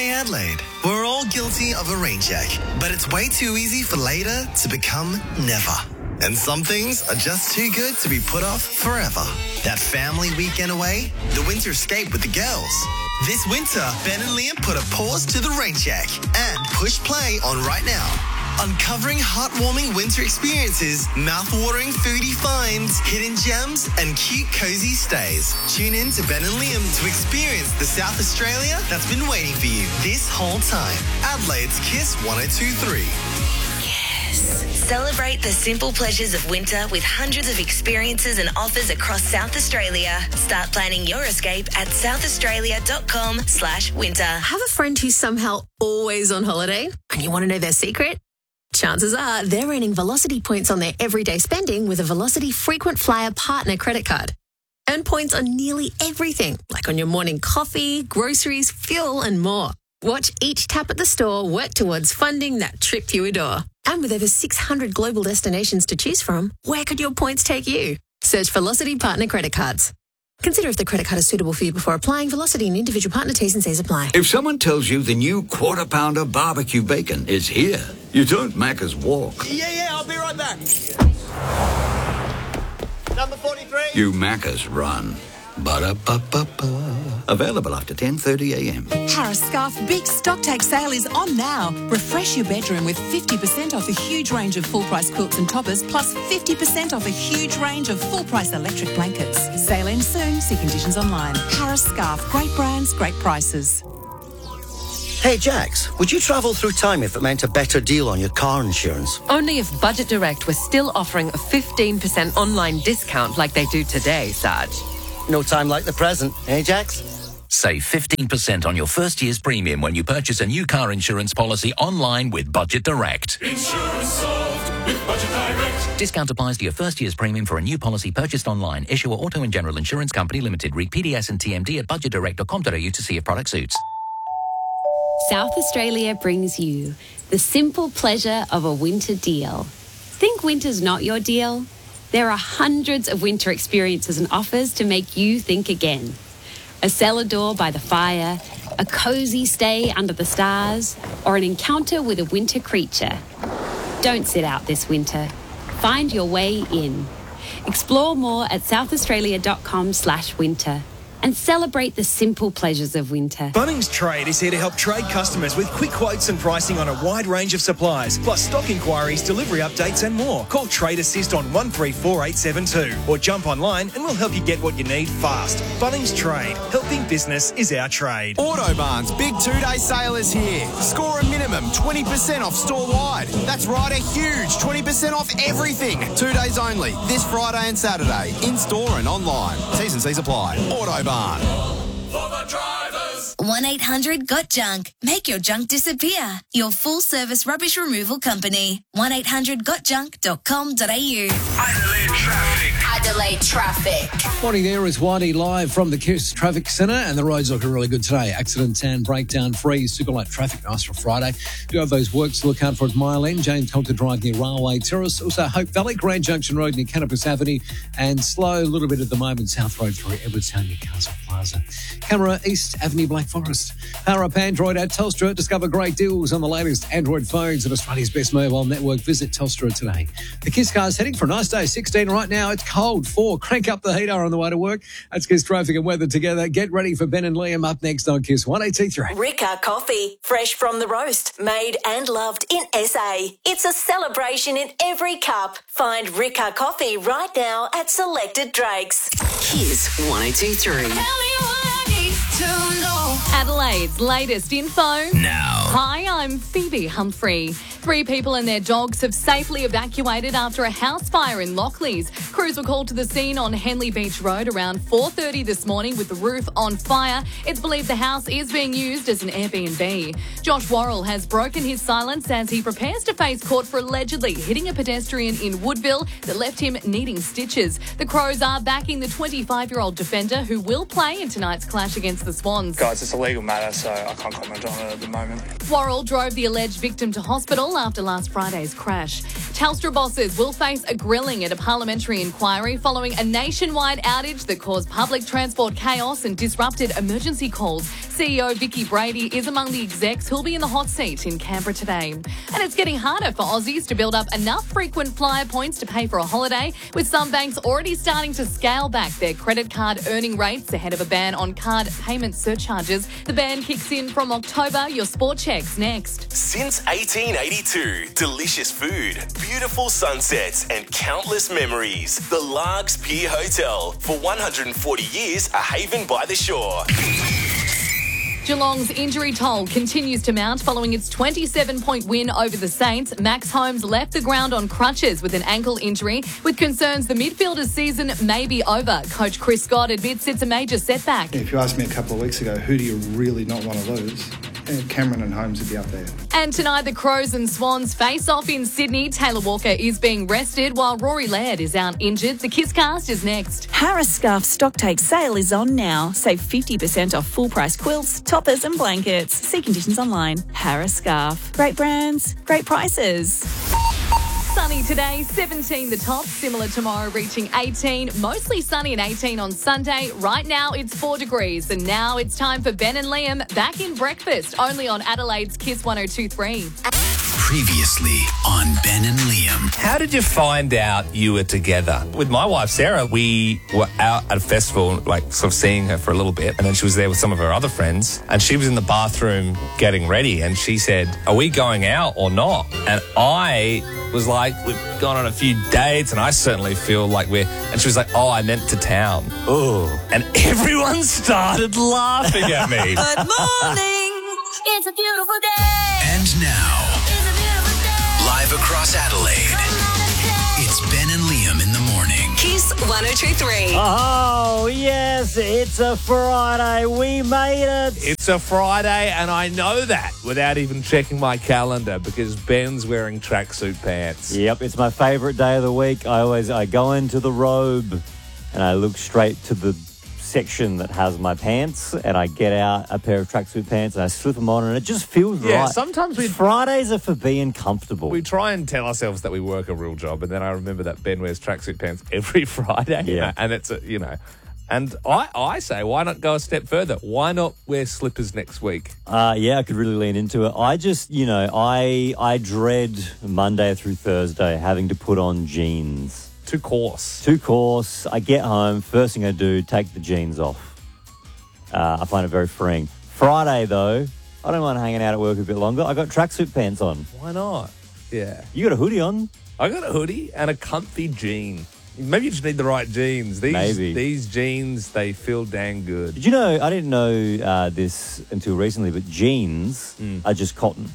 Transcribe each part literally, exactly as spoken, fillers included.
Hey Adelaide, we're all guilty of a rain check, but it's way too easy for later to become never. And some things are just too good to be put off forever. That family weekend away, the winter escape with the girls. This winter, Ben and Liam put a pause to the rain check and push play on right now. Uncovering heartwarming winter experiences, mouth-watering foodie finds, hidden gems, and cute cozy stays. Tune in to Ben and Liam to experience the South Australia that's been waiting for you this whole time. Adelaide's Kiss one oh two point three. Celebrate the simple pleasures of winter with hundreds of experiences and offers across South Australia. Start planning your escape at southaustralia.com slash winter. Have a friend who's somehow always on holiday and you want to know their secret? Chances are they're earning Velocity points on their everyday spending with a Velocity Frequent Flyer Partner credit card. Earn points on nearly everything, like on your morning coffee, groceries, fuel and more. Watch each tap at the store work towards funding that trip you adore. And with over six hundred global destinations to choose from, where could your points take you? Search Velocity Partner Credit Cards. Consider if the credit card is suitable for you before applying. Velocity and individual partner T's and C's apply. If someone tells you the new Quarter Pounder barbecue bacon is here, you don't Macca's walk. Yeah, yeah, I'll be right back. Number forty-three. You Macca's run. Ba-da-ba-ba-ba. Available after ten thirty a m. Harris Scarf Big Stock Take Sale is on now. Refresh your bedroom with fifty percent off a huge range of full-price quilts and toppers, plus fifty percent off a huge range of full-price electric blankets. Sale ends soon. See conditions online. Harris Scarf. Great brands, great prices. Hey Jax, would you travel through time if it meant a better deal on your car insurance? Only if Budget Direct was still offering a fifteen percent online discount like they do today, Sarge. No time like the present, eh Jax? Save fifteen percent on your first year's premium when you purchase a new car insurance policy online with Budget Direct. Insurance solved with Budget Direct. Discount applies to your first year's premium for a new policy purchased online. Issuer Auto and General Insurance Company Limited. Read P D S and T M D at budget direct dot com dot a u to see if product suits. South Australia brings you the simple pleasure of a winter deal. Think winter's not your deal? There are hundreds of winter experiences and offers to make you think again. A cellar door by the fire, a cosy stay under the stars, or an encounter with a winter creature. Don't sit out this winter. Find your way in. Explore more at southaustralia.com slash winter. And celebrate the simple pleasures of winter. Bunnings Trade is here to help trade customers with quick quotes and pricing on a wide range of supplies, plus stock inquiries, delivery updates and more. Call Trade Assist on one three four eight seven two or jump online and we'll help you get what you need fast. Bunnings Trade. Helping business is our trade. Autobarn's big two-day sale is here. Score a minimum twenty percent off store-wide. That's right, a huge twenty percent off everything. Two days only, this Friday and Saturday, in-store and online. T's and C's apply. Autobarn. one eight hundred got junk. Make your junk disappear. Your full service rubbish removal company. one eight hundred got junk dot com dot a u. Adelaide traffic. Adelaide traffic. Morning there is Whitey live from the Kiss Traffic Centre, and the roads looking really good today. Accidents and breakdown free. Super light traffic, nice for Friday. Do have those works to look out for at Mile End, James Conker Drive near Railway Terrace. Also Hope Valley, Grand Junction Road near Canopus Avenue, and slow a little bit at the moment, South Road through Edwardstown near Castle Plaza. Camera East Avenue, Black Forest. Power up Android at Telstra. Discover great deals on the latest Android phones at Australia's best mobile network. Visit Telstra today. The Kiss car's heading for a nice day. sixteen right now. It's cold. Four. Crank up the heater on the way to work. That's Kiss traffic and weather together. Get ready for Ben and Liam up next on Kiss one eighty-three. Ricca Coffee. Fresh from the roast. Made and loved in S A. It's a celebration in every cup. Find Ricca Coffee right now at selected Drakes. Kiss one oh two point three. Adelaide's latest info now. Hi, I'm Phoebe Humphrey. Three people and their dogs have safely evacuated after a house fire in Lockleys. Crews were called to the scene on Henley Beach Road around four thirty this morning with the roof on fire. It's believed the house is being used as an Airbnb. Josh Worrell has broken his silence as he prepares to face court for allegedly hitting a pedestrian in Woodville that left him needing stitches. The Crows are backing the twenty-five-year-old defender who will play in tonight's clash against the Swans. Guys, it's a legal matter, so I can't comment on it at the moment. Worrell drove the alleged victim to hospital after last Friday's crash. Telstra bosses will face a grilling at a parliamentary inquiry following a nationwide outage that caused public transport chaos and disrupted emergency calls. C E O Vicky Brady is among the execs who'll be in the hot seat in Canberra today. And it's getting harder for Aussies to build up enough frequent flyer points to pay for a holiday, with some banks already starting to scale back their credit card earning rates ahead of a ban on card payment surcharges. The ban kicks in from October. Your sport checks next. Since eighteen eighty-two, delicious food, beautiful sunsets, and countless memories. The Largs Pier Hotel. For one hundred forty years, a haven by the shore. Geelong's injury toll continues to mount following its twenty-seven point win over the Saints. Max Holmes left the ground on crutches with an ankle injury, with concerns the midfielder's season may be over. Coach Chris Scott admits it's a major setback. If you asked me a couple of weeks ago, who do you really not want to lose? Cameron and Holmes would be up there. And tonight, the Crows and Swans face off in Sydney. Taylor Walker is being rested while Rory Laird is out injured. The Kiss Cast is next. Harris Scarf stock take sale is on now. Save fifty percent off full price quilts, toppers and blankets. See conditions online. Harris Scarf. Great brands, great prices. Sunny today, seventeen the top, similar tomorrow reaching eighteen, mostly sunny and eighteen on Sunday. Right now it's four degrees, and now it's time for Ben and Liam back in breakfast, only on Adelaide's Kiss one oh two point three. Previously on Ben and Liam. How did you find out you were together? With my wife, Sarah, we were out at a festival, like sort of seeing her for a little bit, and then she was there with some of her other friends, and she was in the bathroom getting ready, and she said, are we going out or not? And I was like, we've gone on a few dates, and I certainly feel like we're... And she was like, oh, I meant to town. Oh. And everyone started laughing at me. Good morning. It's a beautiful day. And now, live across Adelaide, it's Ben and Liam in the morning. Kiss one oh two point three. Oh, yes, it's a Friday. We made it. It's a Friday, and I know that without even checking my calendar because Ben's wearing tracksuit pants. Yep, it's my favourite day of the week. I always I go into the robe and I look straight to the section that has my pants, and I get out a pair of tracksuit pants and I slip them on, and it just feels Yeah, right. sometimes we... Fridays are for being comfortable. We try and tell ourselves that we work a real job, and then I remember that Ben wears tracksuit pants every Friday. Yeah. And it's, a, you know... And I, I say, why not go a step further? Why not wear slippers next week? Uh, yeah, I could really lean into it. I just, you know, I I dread Monday through Thursday having to put on jeans. Too coarse. Too coarse. I get home, first thing I do, take the jeans off. Uh, I find it very freeing. Friday, though, I don't mind hanging out at work a bit longer. I got tracksuit pants on. Why not? Yeah. You got a hoodie on? I got a hoodie and a comfy jean. Maybe you just need the right jeans. These, Maybe. These jeans, they feel dang good. Did you know, I didn't know uh, this until recently, but jeans Mm. are just cotton.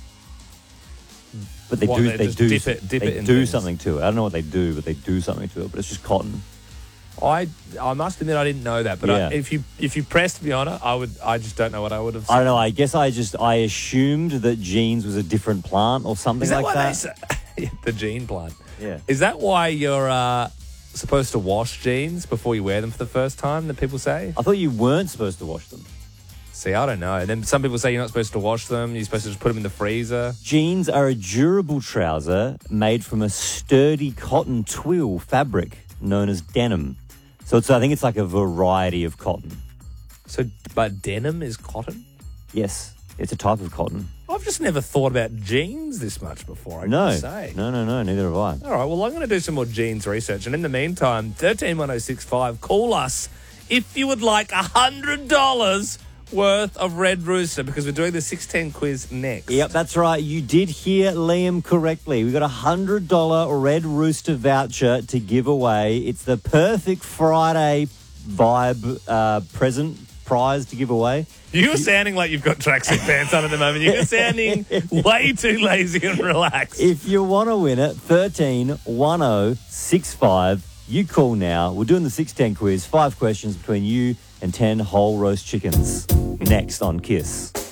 But they What, do they they just do dip it- dip they it in do things? something to it. I don't know what they do, but they do something to it. But it's just cotton. I I must admit I didn't know that, but Yeah. I, if you if you pressed me on it, I would. I just don't know what I would have said. I don't know. I guess I just I assumed that jeans was a different plant or something Is that like why that. they say the jean plant? Yeah. Is that why you're uh, supposed to wash jeans before you wear them for the first time? That people say. I thought you weren't supposed to wash them. See, I don't know. And then some people say you're not supposed to wash them. You're supposed to just put them in the freezer. Jeans are a durable trouser made from a sturdy cotton twill fabric known as denim. So it's I think it's like a variety of cotton. So, but denim is cotton? Yes, it's a type of cotton. I've just never thought about jeans this much before, I No, can say. no, no, no, neither have I. All right, well, I'm going to do some more jeans research. And in the meantime, thirteen one oh six five, call us if you would like one hundred dollars worth of Red Rooster, because we're doing the sixteen quiz next. Yep, that's right. You did hear Liam correctly. We got a one hundred dollars Red Rooster voucher to give away. It's the perfect Friday vibe uh, present prize to give away. You're sounding like you've got tracksuit pants on at the moment. You're sounding way too lazy and relaxed. If you want to win it, thirteen one oh six five. You call now. We're doing the sixteen quiz. Five questions between you and ten whole roast chickens. Next on Kiss.